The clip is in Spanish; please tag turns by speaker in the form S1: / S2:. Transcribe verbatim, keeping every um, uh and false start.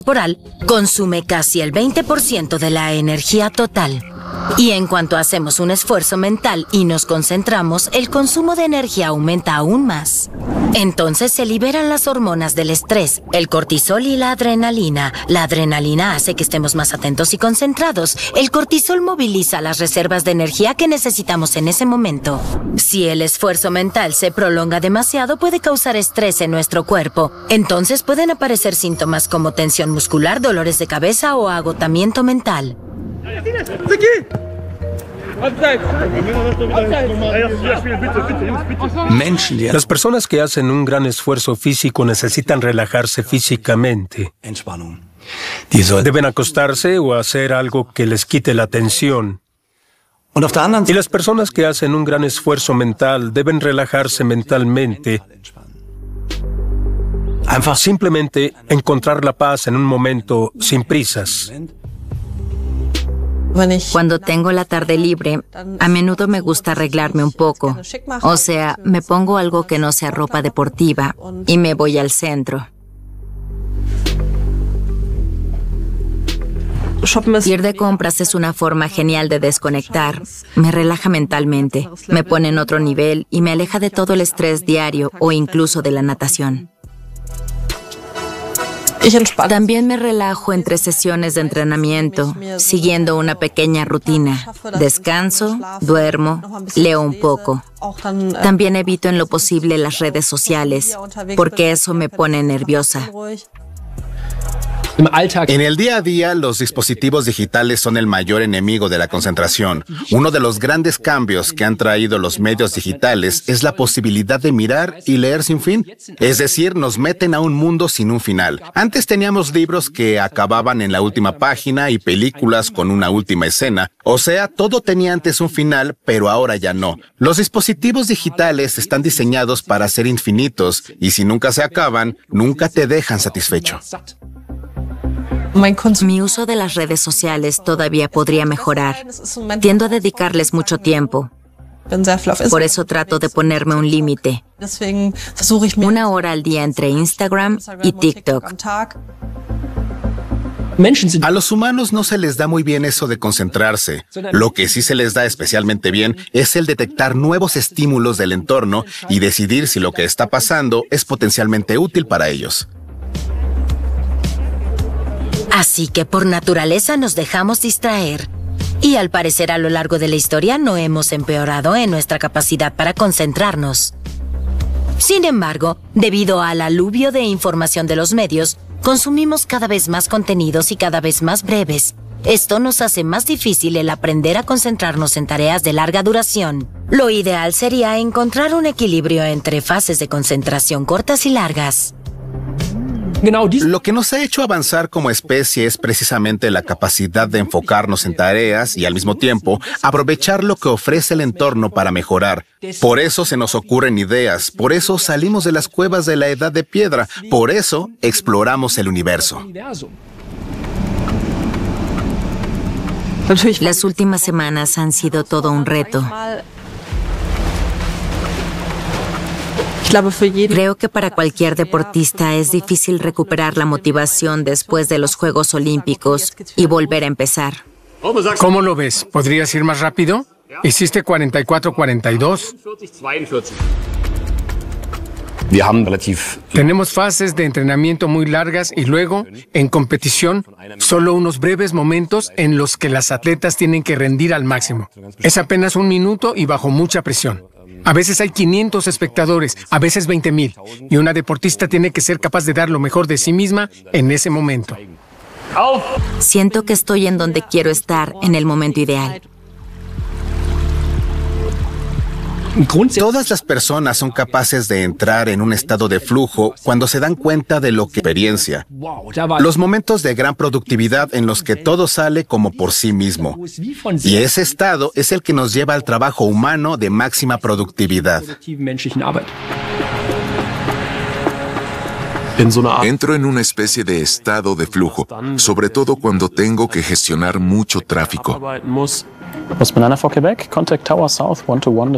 S1: corporal consume casi el veinte por ciento de la energía total. Y en cuanto hacemos un esfuerzo mental y nos concentramos, el consumo de energía aumenta aún más. Entonces se liberan las hormonas del estrés, el cortisol y la adrenalina. La adrenalina hace que estemos más atentos y concentrados. El cortisol moviliza las reservas de energía que necesitamos en ese momento. Si el esfuerzo mental se prolonga demasiado, puede causar estrés en nuestro cuerpo. Entonces pueden aparecer síntomas como tensión muscular, dolores de cabeza o agotamiento mental.
S2: Las personas que hacen un gran esfuerzo físico necesitan relajarse físicamente. Deben acostarse o hacer algo que les quite la tensión. Y las personas que hacen un gran esfuerzo mental deben relajarse mentalmente. Simplemente encontrar la paz en un momento sin prisas.
S1: Cuando tengo la tarde libre, a menudo me gusta arreglarme un poco. O sea, me pongo algo que no sea ropa deportiva y me voy al centro. Ir de compras es una forma genial de desconectar. Me relaja mentalmente, me pone en otro nivel y me aleja de todo el estrés diario o incluso de la natación. También me relajo entre sesiones de entrenamiento, siguiendo una pequeña rutina. Descanso, duermo, leo un poco. También evito en lo posible las redes sociales, porque eso me pone nerviosa.
S3: En el día a día, los dispositivos digitales son el mayor enemigo de la concentración. Uno de los grandes cambios que han traído los medios digitales es la posibilidad de mirar y leer sin fin. Es decir, nos meten a un mundo sin un final. Antes teníamos libros que acababan en la última página y películas con una última escena. O sea, todo tenía antes un final, pero ahora ya no. Los dispositivos digitales están diseñados para ser infinitos y si nunca se acaban, nunca te dejan satisfecho.
S1: Mi uso de las redes sociales todavía podría mejorar. Tiendo a dedicarles mucho tiempo. Por eso trato de ponerme un límite. Una hora al día entre Instagram y TikTok.
S3: A los humanos no se les da muy bien eso de concentrarse. Lo que sí se les da especialmente bien es el detectar nuevos estímulos del entorno y decidir si lo que está pasando es potencialmente útil para ellos.
S1: Así que por naturaleza nos dejamos distraer. Y al parecer a lo largo de la historia no hemos empeorado en nuestra capacidad para concentrarnos. Sin embargo, debido al aluvio de información de los medios, consumimos cada vez más contenidos y cada vez más breves. Esto nos hace más difícil el aprender a concentrarnos en tareas de larga duración. Lo ideal sería encontrar un equilibrio entre fases de concentración cortas y largas.
S3: Lo que nos ha hecho avanzar como especie es precisamente la capacidad de enfocarnos en tareas y al mismo tiempo aprovechar lo que ofrece el entorno para mejorar. Por eso se nos ocurren ideas, por eso salimos de las cuevas de la edad de piedra, por eso exploramos el universo.
S1: Las últimas semanas han sido todo un reto. Creo que para cualquier deportista es difícil recuperar la motivación después de los Juegos Olímpicos y volver a empezar.
S4: ¿Cómo lo ves? ¿Podrías ir más rápido? Hiciste cuarenta y cuatro cuarenta y dos. Tenemos fases de entrenamiento muy largas y luego, en competición, solo unos breves momentos en los que las atletas tienen que rendir al máximo. Es apenas un minuto y bajo mucha presión. A veces hay quinientos espectadores, a veces veinte mil, y una deportista tiene que ser capaz de dar lo mejor de sí misma en ese momento.
S1: Siento que estoy en donde quiero estar en el momento ideal.
S3: Todas las personas son capaces de entrar en un estado de flujo cuando se dan cuenta de lo que experiencia. Los momentos de gran productividad en los que todo sale como por sí mismo. Y ese estado es el que nos lleva al trabajo humano de máxima productividad.
S5: Entro en una especie de estado de flujo, sobre todo cuando tengo que gestionar mucho tráfico.
S6: Osmanana for Quebec, contact Tower South one two one.